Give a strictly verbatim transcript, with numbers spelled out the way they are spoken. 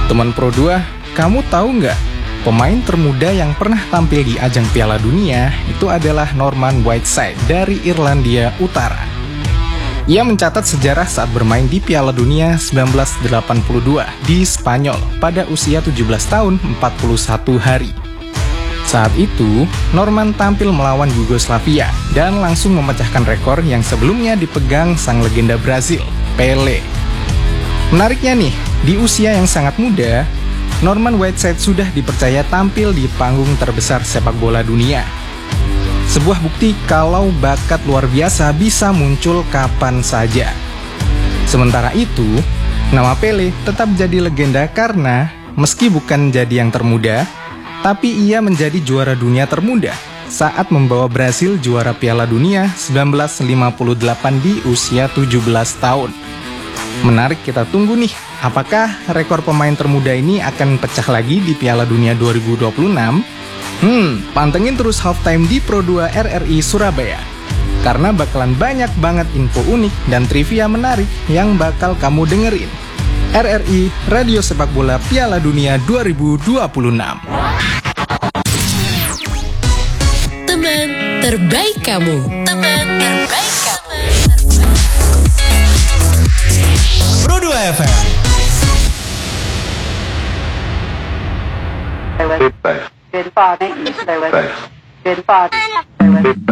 Teman Pro dua, kamu tahu nggak? Pemain termuda yang pernah tampil di ajang Piala Dunia itu adalah Norman Whiteside dari Irlandia Utara. Ia mencatat sejarah saat bermain di Piala Dunia seribu sembilan ratus delapan puluh dua di Spanyol pada usia tujuh belas tahun empat puluh satu hari. Saat itu, Norman tampil melawan Yugoslavia dan langsung memecahkan rekor yang sebelumnya dipegang sang legenda Brazil, Pelé. Menariknya nih, di usia yang sangat muda, Norman Whiteside sudah dipercaya tampil di panggung terbesar sepak bola dunia. Sebuah bukti kalau bakat luar biasa bisa muncul kapan saja. Sementara itu, nama Pelé tetap jadi legenda karena meski bukan jadi yang termuda, tapi ia menjadi juara dunia termuda saat membawa Brasil juara Piala Dunia seribu sembilan ratus lima puluh delapan di usia tujuh belas tahun. Menarik, kita tunggu nih, apakah rekor pemain termuda ini akan pecah lagi di Piala Dunia dua ribu dua puluh enam? Hmm, pantengin terus Halftime di Pro dua R R I Surabaya. Karena bakalan banyak banget info unik dan trivia menarik yang bakal kamu dengerin. R R I, Radio Sepak Bola Piala Dunia dua ribu dua puluh enam. Teman terbaik kamu. Teman terbaik kamu. Pro dua F M. Good father. Good father. Good father.